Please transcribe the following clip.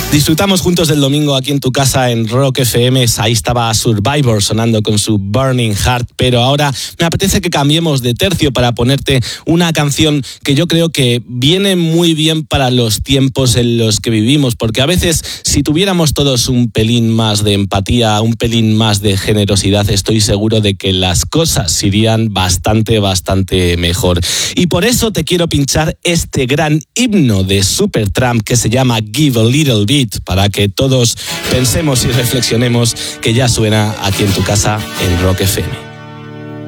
Disfrutamos juntos del domingo aquí en tu casa en Rock FM. Ahí estaba Survivor sonando con su Burning Heart, pero ahora me apetece que cambiemos de tercio para ponerte una canción que yo creo que viene muy bien para los tiempos en los que vivimos, porque a veces si tuviéramos todos un pelín más de empatía, un pelín más de generosidad, estoy seguro de que las cosas irían bastante mejor. Y por eso te quiero pinchar este gran himno de Supertramp que se llama Give a Little Bit, para que todos pensemos y reflexionemos, que ya suena aquí en tu casa en Rock FM.